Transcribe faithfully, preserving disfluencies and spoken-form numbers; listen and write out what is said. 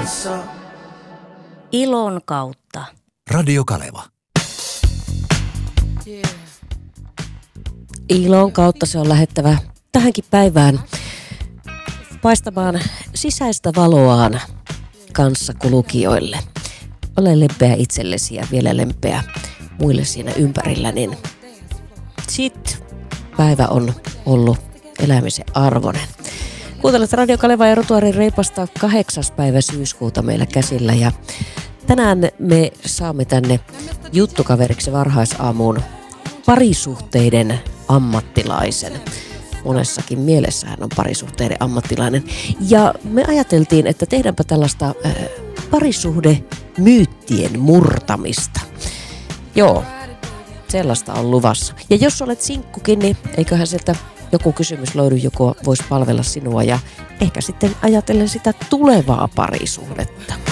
kanssa. Ilon kautta. Radio Kaleva. Ilon kautta se on lähettävä tähänkin päivään paistamaan sisäistä valoaan kanssakulkijoille. Ole lempeä itsellesi ja vielä lempeä muille siinä ympärillä, niin sit päivä on ollut elämisen arvoinen. Kuuntelet Radio Kaleva ja Rotuarin reipasta kahdeksas päivä syyskuuta meillä käsillä ja tänään me saamme tänne juttukaveriksi varhaisaamuun parisuhteiden ammattilaisen. Monessakin mielessä hän on parisuhteiden ammattilainen. Ja me ajateltiin, että tehdäänpä tällaista äh, parisuhdemyyttien murtamista. Joo, sellaista on luvassa. Ja jos olet sinkkukin, niin eiköhän sieltä joku kysymys löydy, joku voisi palvella sinua ja ehkä sitten ajatellen sitä tulevaa parisuhdetta.